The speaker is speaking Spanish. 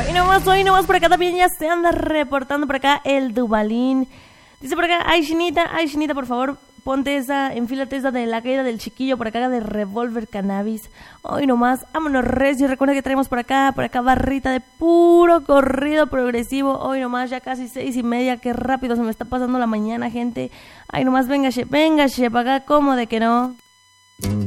Hoy nomás por acá también ya se anda reportando por acá el Dubalín. Dice por acá, ay Chinita, por favor, ponte esa, enfílate esa de la caída del chiquillo por acá de Revolver Cannabis. Hoy nomás, vámonos recio, recuerda que traemos por acá barrita de puro corrido progresivo. Hoy nomás ya casi 6:30, qué rápido se me está pasando la mañana, gente. Ay nomás, venga, para acá, ¿cómo de que no?